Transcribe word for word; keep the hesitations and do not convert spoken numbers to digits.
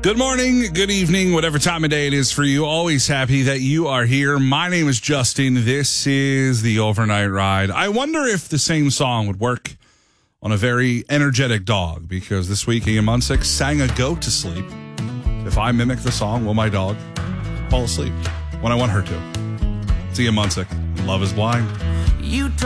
Good morning, good evening, whatever time of day it is for you. Always happy that you are here. My name is Justin. This is the Overnight Ride. I wonder if the same song would work on a very energetic dog, because this week Ian Munsick sang a goat to sleep. If I mimic the song, will my dog fall asleep when I want her to? It's Ian Munsick. Love is Blind. You